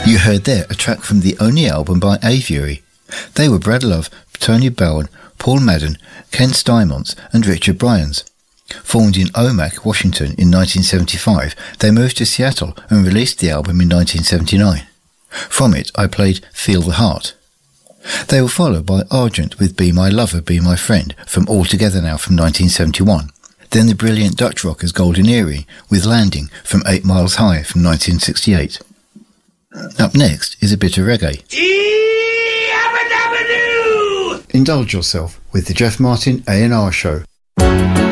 You heard there a track from the only album by Aviary. They were Brad Love, Tony Bowen, Paul Madden, Ken Steinmetz and Richard Bryans. Formed in Omak, Washington in 1975, they moved to Seattle and released the album in 1979. From it I played Feel the Heart. They were followed by Argent with Be My Lover, Be My Friend from All Together Now from 1971. Then the brilliant Dutch rockers Golden Earring with Landing from 8 Miles High from 1968. Up next is a bit of reggae. Indulge yourself with the Jeff Martin A&R Show.